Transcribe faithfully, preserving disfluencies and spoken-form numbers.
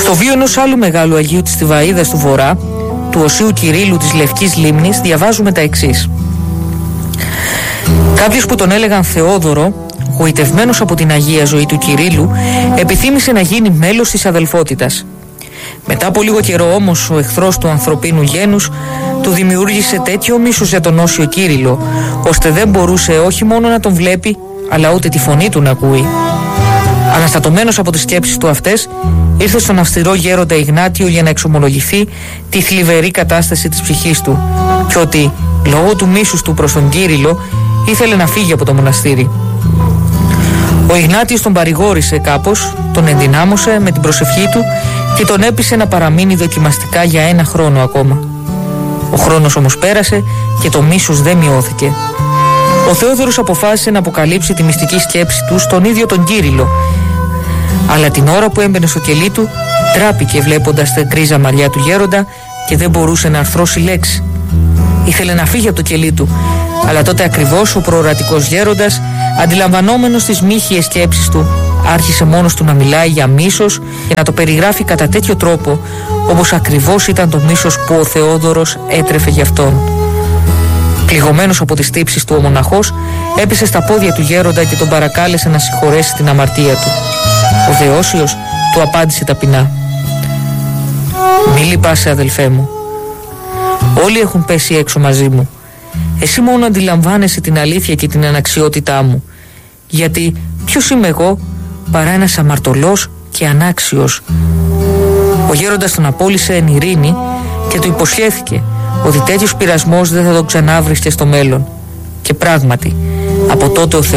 Στο βίο ενός άλλου μεγάλου Αγίου της Στιβαΐδας του Βορρά, του Οσίου Κυρίλλου της Λευκής Λίμνης, διαβάζουμε τα εξής. Κάποιος που τον έλεγαν Θεόδωρο, γοητευμένος από την Αγία ζωή του Κυρίλλου, επιθύμησε να γίνει μέλος της αδελφότητας. Μετά από λίγο καιρό όμως ο εχθρός του ανθρωπίνου γένους του δημιούργησε τέτοιο μίσος για τον Όσιο Κύριλλο, ώστε δεν μπορούσε όχι μόνο να τον βλέπει, αλλά ούτε τη φωνή του να ακούει. Αναστατωμένος από τις σκέψεις του αυτές, ήρθε στον αυστηρό γέροντα Ιγνάτιο για να εξομολογηθεί τη θλιβερή κατάσταση της ψυχής του και ότι, λόγω του μίσους του προς τον Κύριλλο, ήθελε να φύγει από το μοναστήρι. Ο Ιγνάτιος τον παρηγόρησε κάπως, τον ενδυνάμωσε με την προσευχή του και τον έπεισε να παραμείνει δοκιμαστικά για ένα χρόνο ακόμα. Ο χρόνος όμως πέρασε και το μίσος δεν μειώθηκε. Ο Θεόδωρος αποφάσισε να αποκαλύψει τη μυστική σκέψη του στον ίδιο τον Κύριλλο, αλλά την ώρα που έμπαινε στο κελί του τράπηκε βλέποντας τα γκρίζα μαλλιά του γέροντα και δεν μπορούσε να αρθρώσει λέξη. Ήθελε να φύγει από το κελί του, αλλά τότε ακριβώς ο προορατικός γέροντας, αντιλαμβανόμενος τις μύχιες σκέψεις του, άρχισε μόνος του να μιλάει για μίσος και να το περιγράφει κατά τέτοιο τρόπο, όπως ακριβώς ήταν το μίσος που ο Θεόδωρος έτρεφε γι' αυτόν. Πληγωμένος από τις τύψεις του ο μοναχός έπεσε στα πόδια του γέροντα και τον παρακάλεσε να συγχωρέσει την αμαρτία του. Ο Δεόσιος του απάντησε ταπεινά: «Μη λυπάσαι, αδελφέ μου. Όλοι έχουν πέσει έξω μαζί μου. Εσύ μόνο αντιλαμβάνεσαι την αλήθεια και την αναξιότητά μου. Γιατί ποιος είμαι εγώ παρά ένας αμαρτωλός και ανάξιος?» Ο γέροντας τον απόλυσε εν ειρήνη και του υποσχέθηκε ότι τέτοιος πειρασμός δεν θα τον ξανάβρισκε στο μέλλον. Και πράγματι, από τότε ο